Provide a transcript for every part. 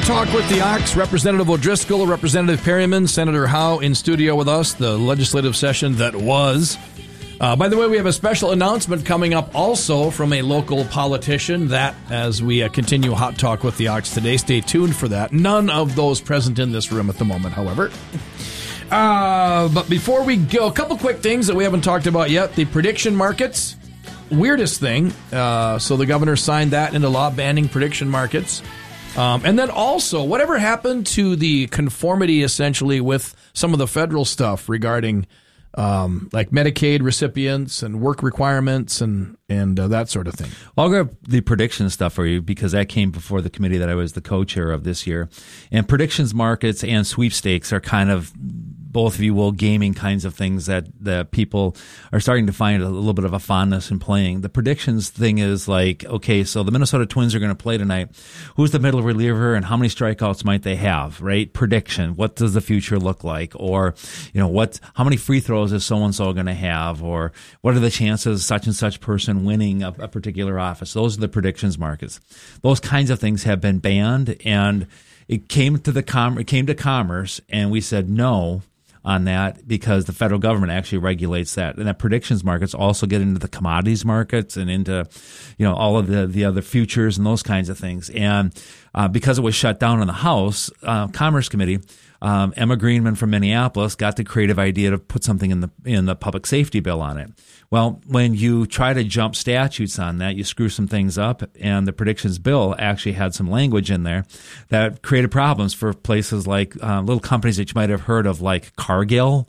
Hot Talk with the Ox, Representative O'Driscoll, Representative Perryman, Senator Howe in studio with us, the legislative session that was. By the way, we have a special announcement coming up also from a local politician that, as we continue Hot Talk with the Ox today, stay tuned for that. None of those present in this room at the moment, however. But before we go, a couple quick things that we haven't talked about yet. The prediction markets, weirdest thing. So the governor signed that into law, banning prediction markets. And then also, whatever happened to the conformity, essentially, with some of the federal stuff regarding like Medicaid recipients and work requirements and that sort of thing. I'll grab the prediction stuff for you because that came before the committee that I was the co-chair of this year. And predictions markets and sweepstakes are kind of, both of you will, gaming kinds of things that people are starting to find a little bit of a fondness in playing. The predictions thing is like, okay, so the Minnesota Twins are going to play tonight. Who's the middle reliever and how many strikeouts might they have, right? Prediction. What does the future look like? Or, how many free throws is so-and-so going to have? Or what are the chances such and such person winning a particular office? Those are the predictions markets. Those kinds of things have been banned, and it came to Commerce, and we said no on that because the federal government actually regulates that. And that predictions markets also get into the commodities markets and into, all of the other futures and those kinds of things. And because it was shut down in the House Commerce Committee, Emma Greenman from Minneapolis got the creative idea to put something in the public safety bill on it. Well, when you try to jump statutes on that, you screw some things up, and the predictions bill actually had some language in there that created problems for places like little companies that you might have heard of, like Cargill,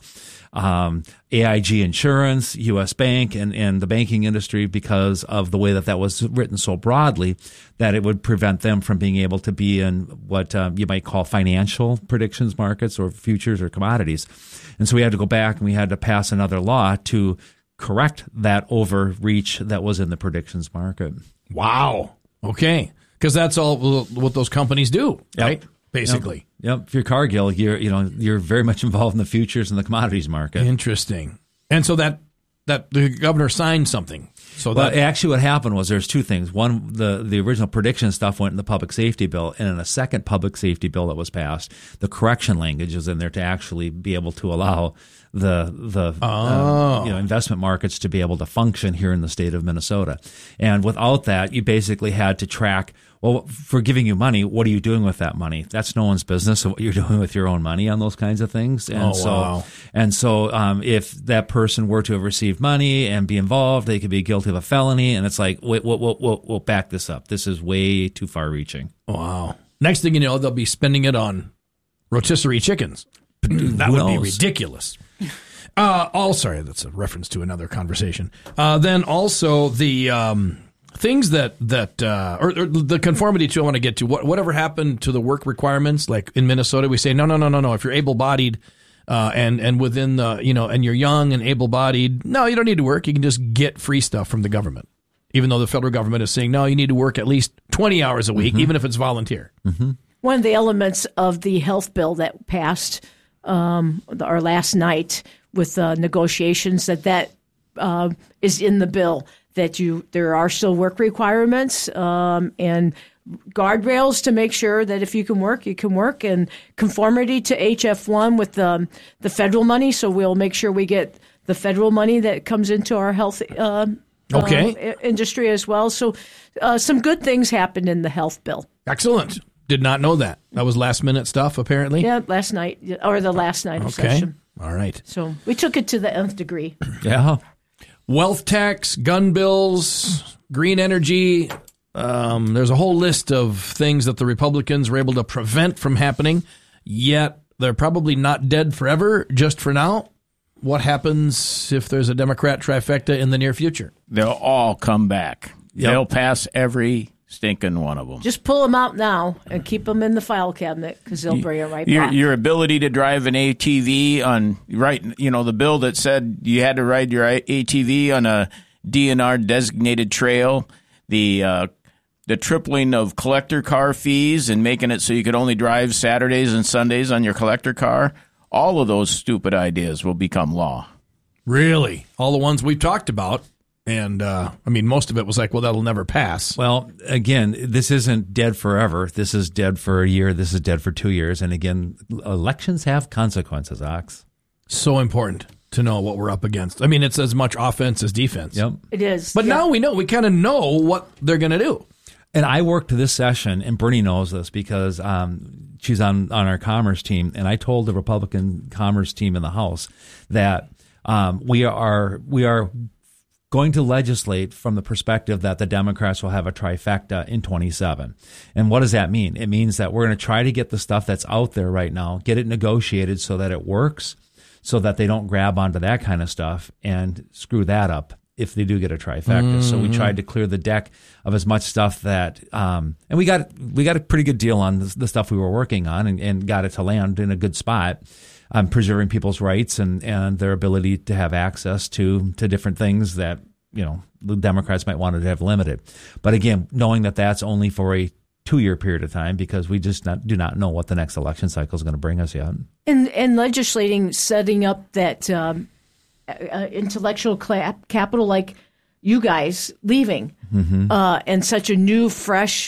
AIG Insurance, U.S. Bank, and the banking industry, because of the way that was written so broadly that it would prevent them from being able to be in what you might call financial predictions markets or futures or commodities. And so we had to go back and we had to pass another law to correct that overreach that was in the predictions market. Wow. Okay. Because that's all what those companies do, right? Yep. Basically. Yep. If you're Cargill, you're very much involved in the futures and the commodities market. Interesting. And so that the governor signed something. So actually what happened was there's two things. One, the original prediction stuff went in the public safety bill, and in a second public safety bill that was passed, the correction language is in there to actually be able to allow the investment markets to be able to function here in the state of Minnesota. And without that, you basically had to track, well, for giving you money, what are you doing with that money? That's no one's business, what you're doing with your own money on those kinds of things. And so if that person were to have received money and be involved, they could be guilty of a felony. And it's like, wait, we'll back this up. This is way too far reaching. Wow. Next thing you know, they'll be spending it on rotisserie chickens. That would be ridiculous. Sorry, that's a reference to another conversation. Then also the things that or the conformity to, I want to get to. Whatever happened to the work requirements? Like in Minnesota, we say no. If you're able-bodied and within the and you're young and able-bodied, no, you don't need to work. You can just get free stuff from the government. Even though the federal government is saying no, you need to work at least 20 hours a week, even if it's volunteer. Mm-hmm. One of the elements of the health bill that passed or last night with negotiations that is in the bill, that there are still work requirements and guardrails to make sure that if you can work, you can work, and conformity to HF1 with the federal money. So we'll make sure we get the federal money that comes into our health industry as well. So some good things happened in the health bill. Excellent. Did not know that. That was last minute stuff, apparently. Yeah, last night of session. All right. So we took it to the nth degree. Yeah. Wealth tax, gun bills, green energy. There's a whole list of things that the Republicans were able to prevent from happening, yet they're probably not dead forever, just for now. What happens if there's a Democrat trifecta in the near future? They'll all come back. Yep. They'll pass every stinking one of them. Just pull them out now and keep them in the file cabinet because they'll bring it right back. Your ability to drive an ATV on, the bill that said you had to ride your ATV on a DNR designated trail, the tripling of collector car fees and making it so you could only drive Saturdays and Sundays on your collector car, all of those stupid ideas will become law. Really? All the ones we've talked about? And, most of it was like, well, that'll never pass. Well, again, this isn't dead forever. This is dead for a year. This is dead for 2 years. And again, elections have consequences, Ox. So important to know what we're up against. It's as much offense as defense. Yep. It is. But now we kind of know what they're going to do. And I worked this session, and Bernie knows this because she's on our commerce team. And I told the Republican commerce team in the House that we are going to legislate from the perspective that the Democrats will have a trifecta in 27. And what does that mean? It means that we're going to try to get the stuff that's out there right now, get it negotiated so that it works, so that they don't grab onto that kind of stuff and screw that up if they do get a trifecta. Mm-hmm. So we tried to clear the deck of as much stuff that, and we got a pretty good deal on the stuff we were working on and got it to land in a good spot. Preserving people's rights and their ability to have access to different things that, the Democrats might want to have limited. But again, knowing that that's only for a 2-year period of time because we just do not know what the next election cycle is going to bring us yet. And legislating, setting up that intellectual capital like you guys leaving and such a new, fresh,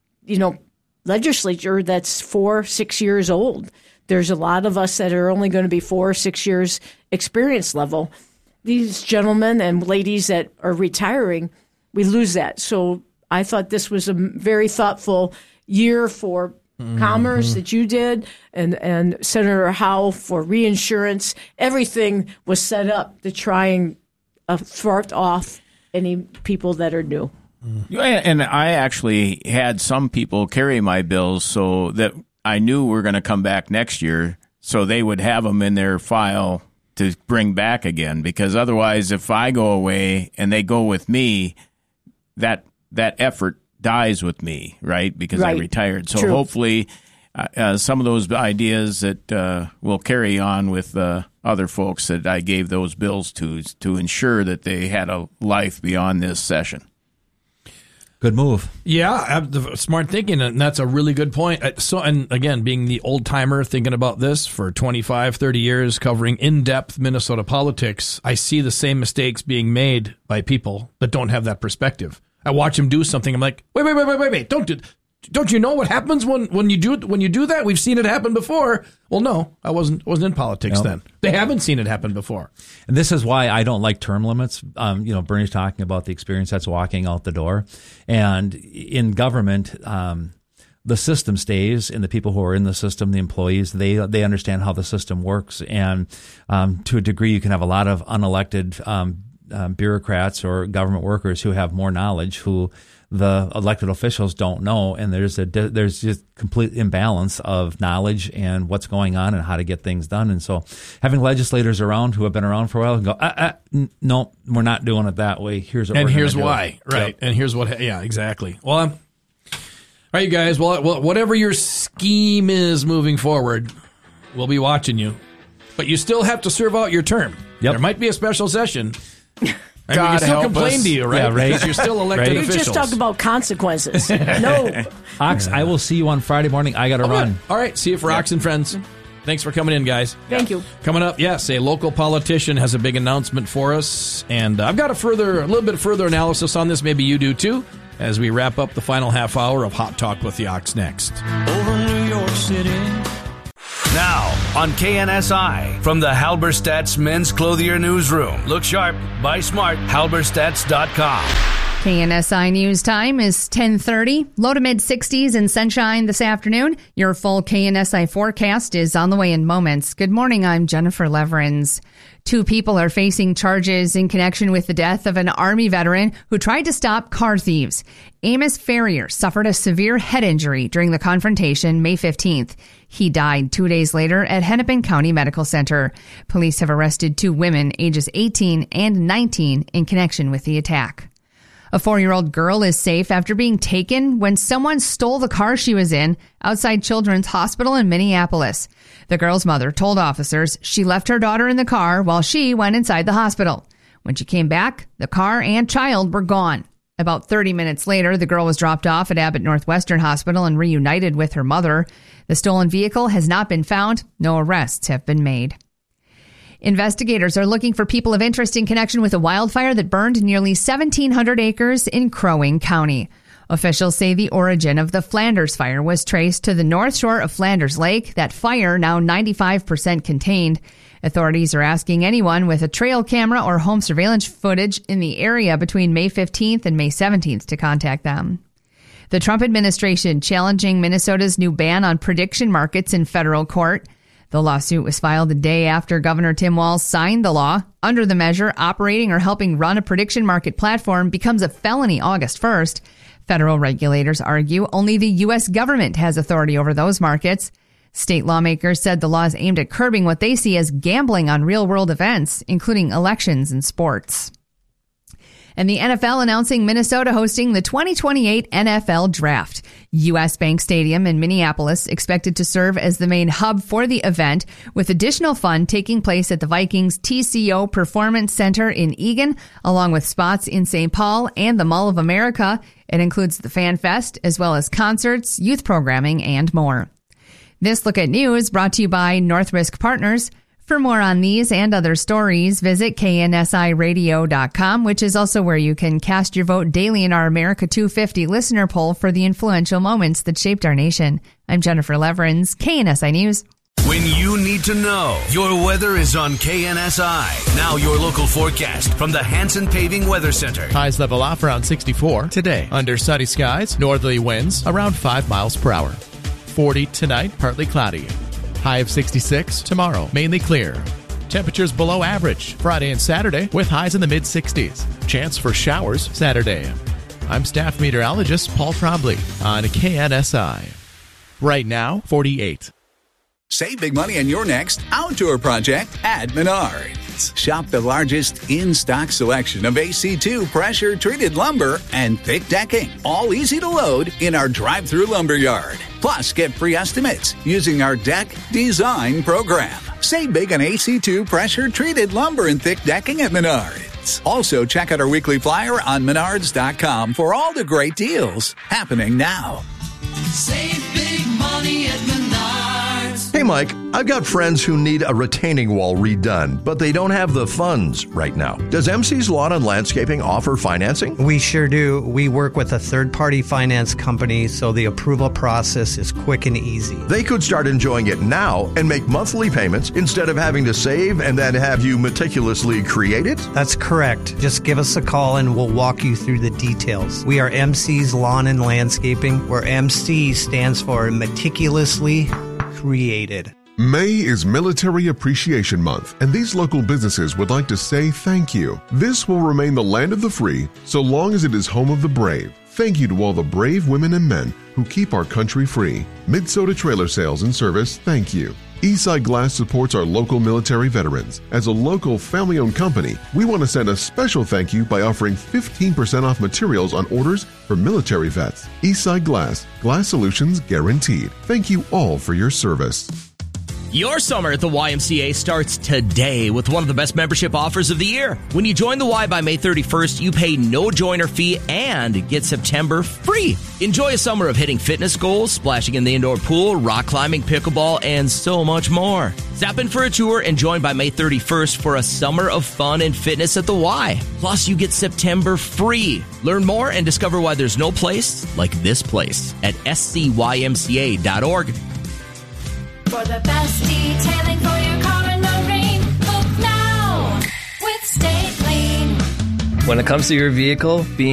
legislature that's 4-6 years old. There's a lot of us that are only going to be 4 or 6 years experience level. These gentlemen and ladies that are retiring, we lose that. So I thought this was a very thoughtful year for commerce that you did, and Senator Howe for reinsurance. Everything was set up to try and thwart off any people that are new. And I actually had some people carry my bills so that I knew we're going to come back next year, so they would have them in their file to bring back again. Because otherwise, if I go away and they go with me, that effort dies with me, right? Because I retired. So hopefully, some of those ideas that will carry on with other folks that I gave those bills to ensure that they had a life beyond this session. Good move. Yeah, smart thinking, and that's a really good point. And again, being the old-timer thinking about this for 25, 30 years, covering in-depth Minnesota politics, I see the same mistakes being made by people that don't have that perspective. I watch them do something, I'm like, wait, don't you know what happens when you do that? We've seen it happen before. Well, no, I wasn't in politics then. They haven't seen it happen before. And this is why I don't like term limits. Bernie's talking about the experience that's walking out the door. And in government, the system stays, and the people who are in the system, the employees, they understand how the system works. And to a degree, you can have a lot of unelected bureaucrats or government workers who have more knowledge, who the elected officials don't know, and there's just complete imbalance of knowledge and what's going on and how to get things done. And so having legislators around who have been around for a while and go, no, we're not doing it that way. Here's what and we're here's gonna why, do. right? Yep. And here's what, yeah, exactly. Well, all right, you guys. Well, whatever your scheme is moving forward, we'll be watching you, but you still have to serve out your term. Yep. There might be a special session. And God we can still help complain us. to you, right? Yeah, right. Because you're still elected Right. You officials. just talked about consequences. No. Ox, I will see you on Friday morning. I got to run. All right. See you for Ox and Friends. Thanks for coming in, guys. Thank you. Coming up, yes, a local politician has a big announcement for us, and I've got a little bit further analysis on this. Maybe you do too, as we wrap up the final half hour of Hot Talk with the Ox next. Over New York City. Now on KNSI from the Halberstadt's Men's Clothier Newsroom. Look sharp, buy smart, halberstadts.com. KNSI News Time is 10:30. Low to mid 60s and sunshine this afternoon. Your full KNSI forecast is on the way in moments. Good morning, I'm Jennifer Leverins. 2 people are facing charges in connection with the death of an Army veteran who tried to stop car thieves. Amos Ferrier suffered a severe head injury during the confrontation May 15th. He died 2 days later at Hennepin County Medical Center. Police have arrested 2 women ages 18 and 19 in connection with the attack. A 4-year-old girl is safe after being taken when someone stole the car she was in outside Children's Hospital in Minneapolis. The girl's mother told officers she left her daughter in the car while she went inside the hospital. When she came back, the car and child were gone. About 30 minutes later, the girl was dropped off at Abbott Northwestern Hospital and reunited with her mother. The stolen vehicle has not been found. No arrests have been made. Investigators are looking for people of interest in connection with a wildfire that burned nearly 1,700 acres in Crow Wing County. Officials say the origin of the Flanders fire was traced to the north shore of Flanders Lake, that fire now 95% contained. Authorities are asking anyone with a trail camera or home surveillance footage in the area between May 15th and May 17th to contact them. The Trump administration challenging Minnesota's new ban on prediction markets in federal court. The lawsuit was filed the day after Governor Tim Walz signed the law. Under the measure, operating or helping run a prediction market platform becomes a felony August 1st. Federal regulators argue only the U.S. government has authority over those markets. State lawmakers said the law is aimed at curbing what they see as gambling on real-world events, including elections and sports. And the NFL announcing Minnesota hosting the 2028 NFL Draft. U.S. Bank Stadium in Minneapolis expected to serve as the main hub for the event, with additional fun taking place at the Vikings TCO Performance Center in Eagan, along with spots in St. Paul and the Mall of America. It includes the Fan Fest, as well as concerts, youth programming, and more. This Look at News brought to you by North Risk Partners. For more on these and other stories, visit KNSIRadio.com, which is also where you can cast your vote daily in our America 250 listener poll for the influential moments that shaped our nation. I'm Jennifer Leverins, KNSI News. When you need to know, your weather is on KNSI. Now your local forecast from the Hanson Paving Weather Center. Highs level off around 64 today. Under sunny skies, northerly winds around 5 miles per hour. 40 tonight, partly cloudy. High of 66 tomorrow, mainly clear. Temperatures below average Friday and Saturday with highs in the mid-60s. Chance for showers Saturday. I'm staff meteorologist Paul Trombley on KNSI. Right now, 48. Save big money on your next outdoor project at Menards. Shop the largest in-stock selection of AC2 pressure-treated lumber and thick decking, all easy to load in our drive-through lumber yard. Plus, get free estimates using our deck design program. Save big on AC2 pressure-treated lumber and thick decking at Menards. Also, check out our weekly flyer on Menards.com for all the great deals happening now. Save big money at Menards. Hey, Mike, I've got friends who need a retaining wall redone, but they don't have the funds right now. Does MC's Lawn and Landscaping offer financing? We sure do. We work with a third-party finance company, so the approval process is quick and easy. They could start enjoying it now and make monthly payments instead of having to save and then have you meticulously create it? That's correct. Just give us a call and we'll walk you through the details. We are MC's Lawn and Landscaping, where MC stands for meticulously created. May is Military Appreciation Month, and these local businesses would like to say thank you. This will remain the land of the free so long as it is home of the brave. Thank you to all the brave women and men who keep our country free. Minnesota Trailer Sales and Service, thank you. Eastside Glass supports our local military veterans. As a local family-owned company, we want to send a special thank you by offering 15% off materials on orders for military vets. Eastside Glass, glass solutions guaranteed. Thank you all for your service. Your summer at the YMCA starts today with one of the best membership offers of the year. When you join the Y by May 31st, you pay no joiner fee and get September free. Enjoy a summer of hitting fitness goals, splashing in the indoor pool, rock climbing, pickleball, and so much more. Zap in for a tour and join by May 31st for a summer of fun and fitness at the Y. Plus, you get September free. Learn more and discover why there's no place like this place at scymca.org. For the best detailing for your car in the rain, book now with Stay Clean. When it comes to your vehicle, being